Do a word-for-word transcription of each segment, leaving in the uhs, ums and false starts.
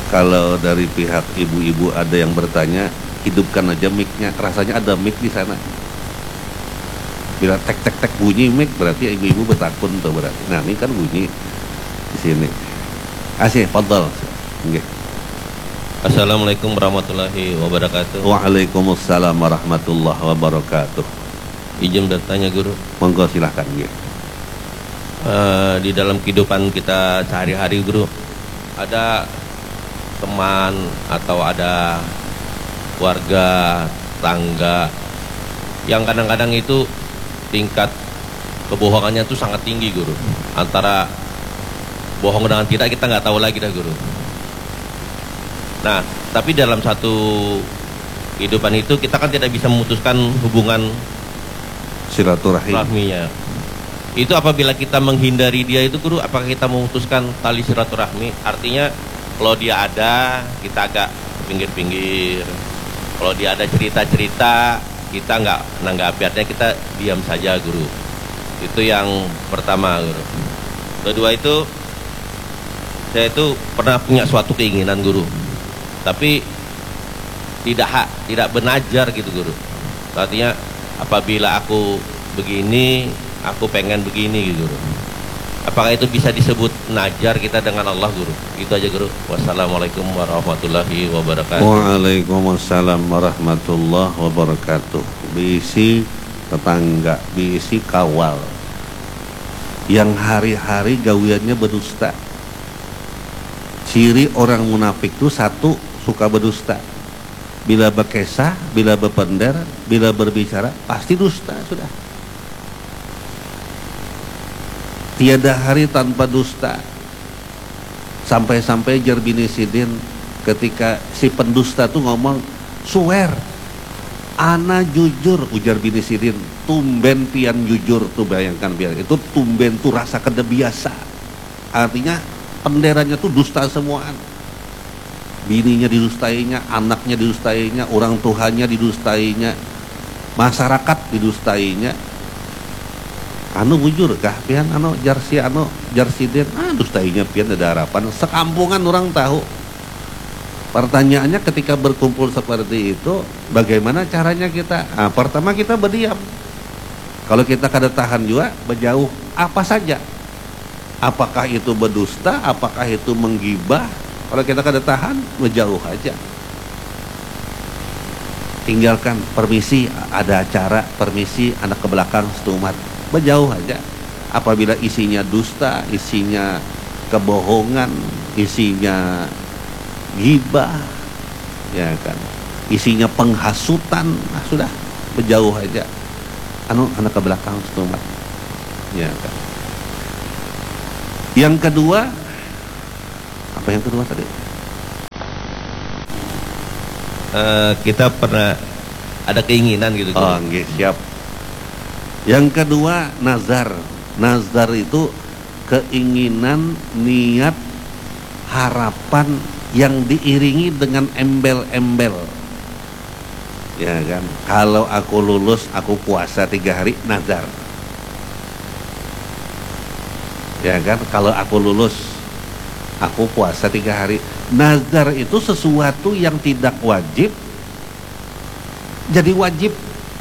Kalau dari pihak ibu-ibu ada yang bertanya, hidupkan aja mic-nya. Rasanya ada mic di sana. Bila tek tek tek bunyi mic, berarti ibu-ibu bertakun tuh berarti. Nah ini kan bunyi di sini. Asih, fadhal. Nggih. Assalamualaikum warahmatullahi wabarakatuh. Waalaikumsalam warahmatullahi wabarakatuh. Izin bertanya guru. Monggo silahkan. Nggih. Uh, di dalam kehidupan kita sehari-hari guru, ada teman atau ada warga tangga yang kadang-kadang itu tingkat kebohongannya itu sangat tinggi guru. Antara bohong dengan tidak kita nggak tahu lagi dah guru. Nah, tapi dalam satu kehidupan itu kita kan tidak bisa memutuskan hubungan silaturahim. Rahminya. Itu apabila kita menghindari dia itu guru, apakah kita memutuskan tali silaturahmi? Artinya kalau dia ada, kita agak pinggir-pinggir. Kalau dia ada cerita-cerita, kita nggak nanggapi, artinya kita diam saja guru. Itu yang pertama guru. Kedua itu, saya itu pernah punya suatu keinginan guru, tapi tidak hak, tidak benajar gitu guru. Artinya apabila aku begini, aku pengen begini gitu guru. Apakah itu bisa disebut najar kita dengan Allah guru? Itu aja guru. Wassalamualaikum warahmatullahi wabarakatuh. Waalaikumsalam warahmatullahi wabarakatuh. Bisi tetangga, bisi kawal yang hari-hari gawiannya berdusta. Ciri orang munafik itu satu, suka berdusta. Bila berkesah, bila berpender, bila berbicara pasti dusta sudah. Tiada hari tanpa dusta. Sampai-sampai Jarbini Sidin ketika si pendusta tuh ngomong, swear, ana jujur, ujar Bini Sidin. Tumben pian jujur tuh, bayangkan biar itu tumben tuh rasa kada biasa. Artinya penderanya tuh dusta semuaan. Bininya didustainya, anaknya didustainya, orang tuanya didustainya, masyarakat didustainya. Anu bujur kah pian anu jarsi anu jarsidin, ah dustainya pian ada harapan. Sekampungan orang tahu. Pertanyaannya ketika berkumpul seperti itu, bagaimana caranya kita? Nah, pertama kita berdiam. Kalau kita kada tahan juga, berjauh apa saja. Apakah itu berdusta, apakah itu menggibah? Kalau kita kada tahan, berjauh aja. Tinggalkan, permisi ada acara, permisi anak ke belakang setumat. Berjauh aja. Apabila isinya dusta, isinya kebohongan, isinya ghibah, ya kan, isinya penghasutan, nah sudah berjauh aja. Anu anak ke belakang setumat, ya kan. Yang kedua, apa yang kedua tadi? Uh, kita pernah ada keinginan gitu. Oh, nggih, siap. Yang kedua, nazar. Nazar itu keinginan, niat, harapan yang diiringi dengan embel-embel. Ya kan? Kalau aku lulus, aku puasa tiga hari, nazar. Ya kan? Kalau aku lulus, aku puasa tiga hari. Nazar itu sesuatu yang tidak wajib jadi wajib.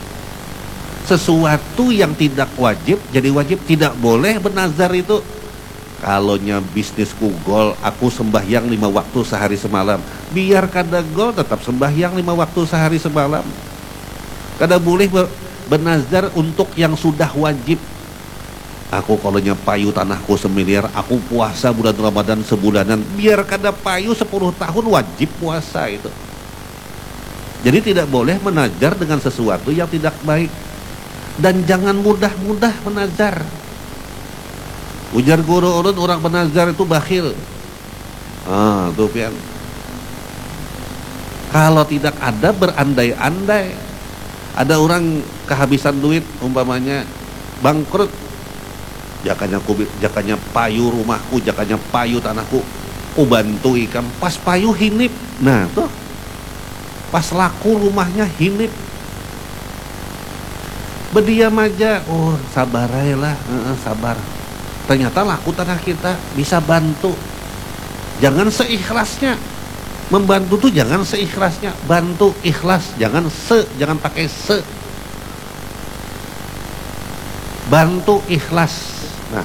Sesuatu yang tidak wajib jadi wajib. Tidak boleh bernazar itu. Kalonya bisnisku gol, aku sembahyang lima waktu sehari semalam. Biar kada gol tetap sembahyang lima waktu sehari semalam. Kada boleh bernazar untuk yang sudah wajib. Aku kalonya payu tanahku semiliar, aku puasa bulan Ramadan sebulanan. Biar kada payu sepuluh tahun wajib puasa itu. Jadi tidak boleh menazar dengan sesuatu yang tidak baik. Dan jangan mudah-mudah menazar. Ujar guru urun, orang menazar itu bakhil. Ah, tuh pian. Kalau tidak ada berandai-andai. Ada orang kehabisan duit, umpamanya bangkrut. Jakanya kubit, jakanya payu rumahku, jakanya payu tanahku, ku bantu ikam. Pas payu hinip. Nah, tuh. Pas laku rumahnya hinip. Berdiam aja, oh sabar aja lah, e-e, sabar. Ternyata laku tanah kita, bisa bantu. Jangan seikhlasnya. Membantu tuh jangan seikhlasnya, bantu ikhlas, jangan se, jangan pakai se. Bantu ikhlas. Nah,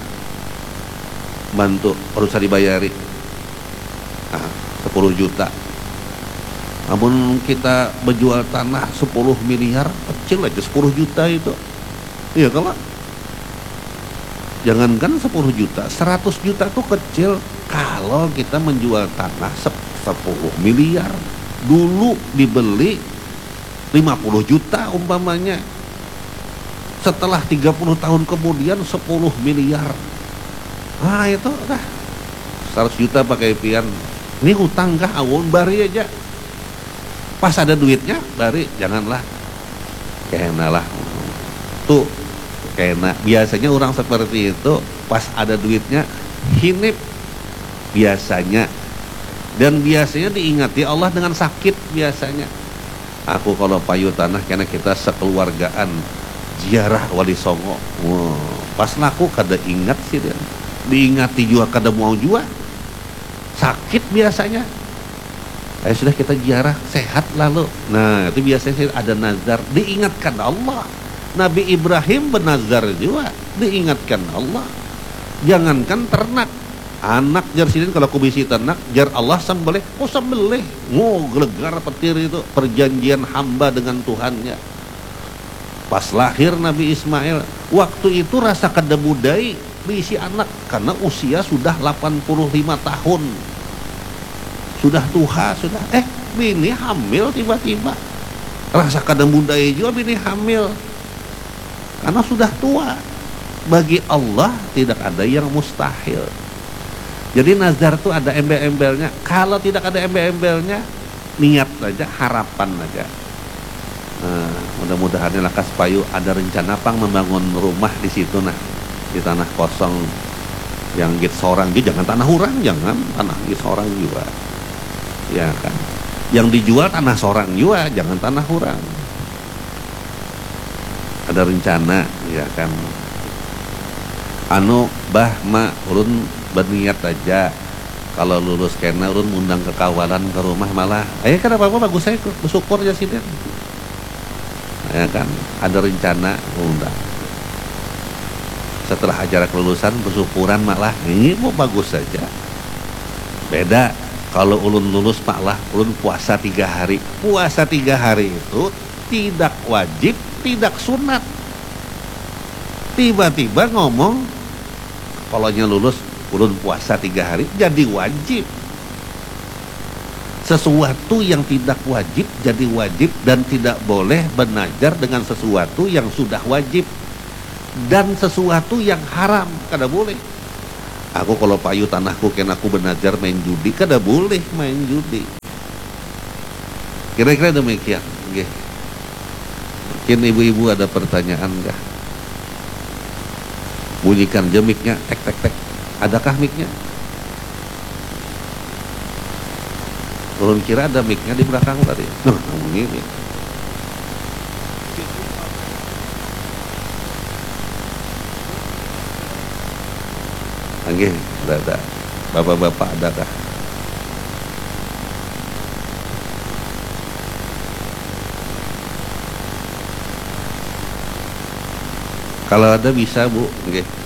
bantu harus dibayari. Nah, sepuluh juta. Namun kita menjual tanah sepuluh miliar, kecil aja sepuluh juta itu. Iya kalau jangankan sepuluh juta, seratus juta tuh kecil kalau kita menjual tanah sepuluh miliar. Dulu dibeli lima puluh juta umpamanya. Setelah tiga puluh tahun kemudian sepuluh miliar. Nah itu dah seratus juta pakai pian. Ini hutang kah awon bari aja. Pas ada duitnya bari janganlah. Kena lah. Tuh kena. Biasanya orang seperti itu pas ada duitnya hinip biasanya. Dan biasanya diingati Allah dengan sakit biasanya. Aku kalau payu tanah karena kita sekeluargaan ziarah Wali Songo. Wow. Pas laku kada ingat sih dia. Diingati juga kada mau juga. Sakit biasanya. Eh sudah kita ziarah sehat lalu. Nah, itu biasanya ada nazar diingatkan Allah. Nabi Ibrahim bernazar juga diingatkan Allah. Jangankan ternak, anak jar sidin kalau aku bisi ternak jar Allah sembelih, oh sembelih. Oh gelegar petir itu perjanjian hamba dengan Tuhannya. Pas lahir Nabi Ismail, waktu itu rasa kada budai diisi anak karena usia sudah delapan puluh lima tahun. Sudah tua, sudah eh bini hamil tiba-tiba. Rasa kada budai juga bini hamil. Karena sudah tua. Bagi Allah tidak ada yang mustahil. Jadi nazar itu ada embel-embelnya. Kalau tidak ada embel-embelnya, niat saja, harapan aja. Nah, mudah-mudahan lakas payu ada rencana pang membangun rumah di situ nah di tanah kosong yang git seorang juga jangan tanah orang jangan tanah git seorang juga ya kan yang dijual tanah seorang juga jangan tanah orang ada rencana ya kan anu bah ma ulun berniat aja kalau lulus kena ulun ngundang ke kawalan ke rumah malah ayo kan apa-apa bagus saya bersyukur ya sih ya kan ada rencana undang setelah acara kelulusan bersyukuran malah ini mau bagus saja beda kalau ulun lulus malah ulun puasa tiga hari puasa tiga hari itu tidak wajib tidak sunat tiba-tiba ngomong kalaunya lulus ulun puasa tiga hari jadi wajib sesuatu yang tidak wajib jadi wajib dan tidak boleh benajar dengan sesuatu yang sudah wajib dan sesuatu yang haram kada boleh. Aku kalau payu tanahku kena aku benajar main judi kada boleh main judi. Kira-kira demikian. Nggih. Mungkin ibu-ibu ada pertanyaan enggak? Bunyikan je mic-nya tek tek tek. Adakah mic-nya? Turun kira ada mic-nya di belakang tadi. Nah, ini. Oke, ada, ada. Bapak-bapak adakah? Kalau ada bisa Bu, oke.